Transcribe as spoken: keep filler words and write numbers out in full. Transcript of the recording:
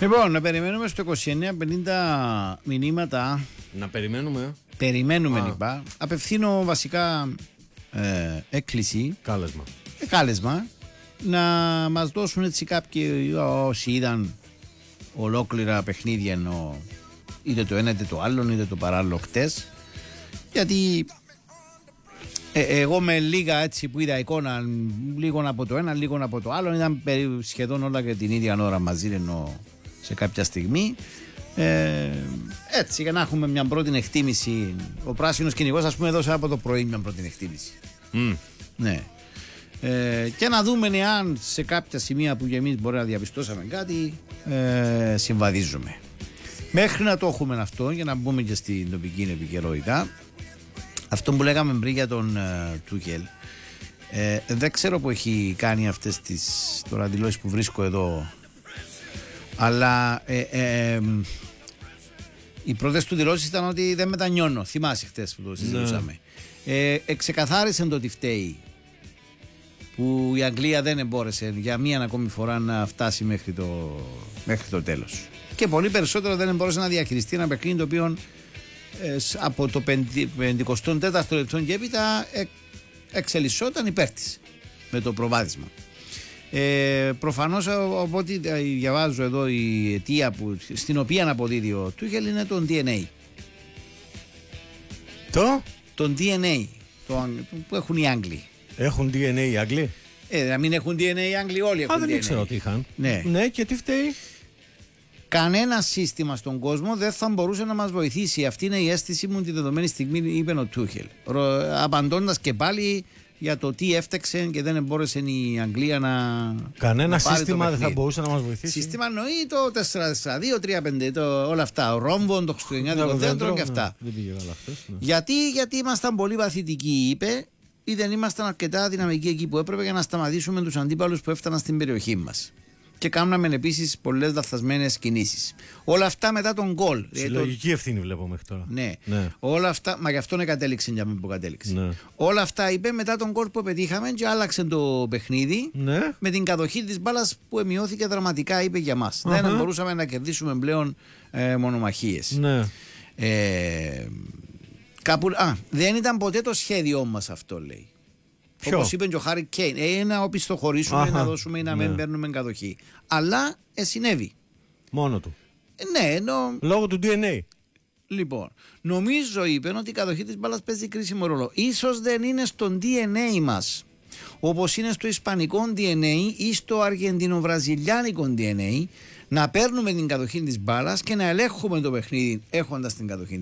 Λοιπόν, να περιμένουμε στο είκοσι εννέα πενήντα μηνύματα. Να περιμένουμε. Περιμένουμε, είπα. Απευθύνω βασικά ε, έκκληση. Κάλεσμα. Ε, κάλεσμα. Να μας δώσουν έτσι κάποιοι όσοι είδαν ολόκληρα παιχνίδια, ενώ είτε το ένα είτε το άλλο, είτε το παράλληλο χτες. Γιατί ε, εγώ με λίγα έτσι που είδα εικόνα, λίγο από το ένα, λίγο από το άλλο, ήταν περί, σχεδόν όλα και την ίδια ώρα μαζί, ενώ σε κάποια στιγμή. Ε, έτσι, για να έχουμε μια πρώτη εκτίμηση. Ο πράσινος κυνηγός, ας πούμε, έδωσε από το πρωί μια πρώτη εκτίμηση. Mm. Ναι. Ε, και να δούμε εάν σε κάποια σημεία που και εμείς μπορεί να διαπιστώσαμε κάτι, ε, συμβαδίζουμε. Μέχρι να το έχουμε αυτό, για να μπούμε και στην τοπική επικαιρότητα, αυτό που λέγαμε πριν για τον uh, Τούχελ, ε, δεν ξέρω που έχει κάνει αυτές τις τώρα δηλώσεις που βρίσκω εδώ, αλλά ε, ε, ε, οι πρώτες του δηλώσεις ήταν ότι δεν μετανιώνω. Θυμάσαι χτες που το συζητούσαμε. Ναι. Ε, εξεκαθάρισε το τι φταίει που η Αγγλία δεν μπόρεσε για μία ακόμη φορά να φτάσει μέχρι το, μέχρι το τέλος. Και πολύ περισσότερο δεν μπόρεσε να διαχειριστεί ένα παιχνίδι το οποίο ε, από το πενηκοστό τέταρτο λεπτό και έπειτα ε, εξελισσόταν υπέρ της με το προβάδισμα. Ε, προφανώς, οπότε διαβάζω εδώ, η αιτία που, στην οποία αποδίδει ο Τούχελ είναι το ντι εν έι. Το? Το ντι εν έι το, που έχουν οι Άγγλοι. Έχουν ντι εν έι οι Άγγλοι? Ε, να μην έχουν ντι εν έι οι Άγγλοι, όλοι έχουν. Α, δεν ντι εν έι. ήξερα ότι είχαν. Ναι. Ναι, και τι φταίει? Κανένα σύστημα στον κόσμο δεν θα μπορούσε να μας βοηθήσει. Αυτή είναι η αίσθηση μου τη δεδομένη στιγμή, είπε ο Τούχελ. Απαντώντας και πάλι για το τι έφταξε και δεν μπόρεσε η Αγγλία να. Κανένα να σύστημα δεν θα μπορούσε να μας βοηθήσει. Σύστημα εννοεί το τέσσερα τέσσερα δύο, τρία πέντε, το, όλα αυτά. Ο Ρόμβον, το Χριστουγεννιάτικο δέντρο και αυτά. Ναι, δεν πήγε καλά χθες, ναι. Γιατί, γιατί ήμασταν πολύ βαθυτικοί, είπε, ή δεν ήμασταν αρκετά δυναμικοί εκεί που έπρεπε για να σταματήσουμε τους αντίπαλους που έφταναν στην περιοχή μας. Και κάναμε επίσης πολλές λαθασμένες κινήσεις. Όλα αυτά μετά τον γκολ. Συλλογική το... ευθύνη βλέπω μέχρι τώρα. Ναι. ναι. Όλα αυτά, μα γι' αυτό είναι κατέληξε για μένα που κατέληξε. Ναι. Όλα αυτά είπε μετά τον γκολ που πετύχαμε και άλλαξε το παιχνίδι, ναι, με την κατοχή της μπάλας που εμειώθηκε δραματικά, είπε για μας. Uh-huh. Δεν μπορούσαμε να κερδίσουμε πλέον ε, μονομαχίες. Ναι. Ε, κάπου, α, δεν ήταν ποτέ το σχέδιό μας αυτό, λέει. Όπως είπε και ο Χάρι Κέιν, ε, να οπισθοχωρήσουμε, να δώσουμε ή να ναι. μην παίρνουμε κατοχή. Αλλά ε, συνέβη. Μόνο του. Ε, ναι, ενώ. Λόγω του ντι εν έι. Λοιπόν, νομίζω, είπε, ότι η κατοχή της μπάλας παίζει κρίσιμο ρόλο. Ίσως δεν είναι στο ντι εν έι μας, όπως είναι στο ισπανικό ντι εν έι ή στο αργεντινο-βραζιλιάνικο ντι εν έι, να παίρνουμε την κατοχή της μπάλας και να ελέγχουμε το παιχνίδι έχοντας την κατοχή.